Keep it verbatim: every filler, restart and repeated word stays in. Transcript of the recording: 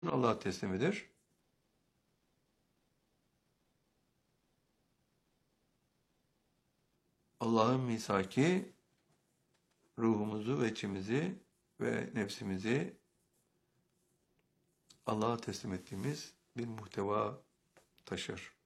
Allah'a teslimidir. Allah'ın misaki ruhumuzu ve içimizi ve nefsimizi Allah'a teslim ettiğimiz bir muhteva taşır.